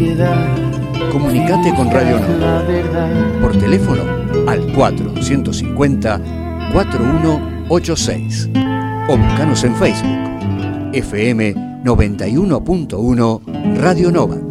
Comunicate con Radio Nova por teléfono al 450-4186 o buscanos en Facebook FM 91.1 Radio Nova.